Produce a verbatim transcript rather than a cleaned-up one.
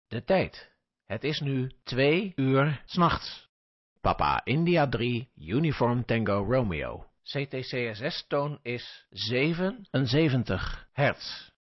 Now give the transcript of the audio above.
De tijd. Het is nu twee uur 's nachts. Papa India drie, Uniform Tango Romeo. C T C S S-toon is zevenenzeventig hertz.